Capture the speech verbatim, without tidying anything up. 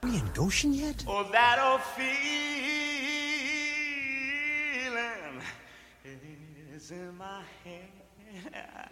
we in Goshen yet? Oh, that old feeling is in my head.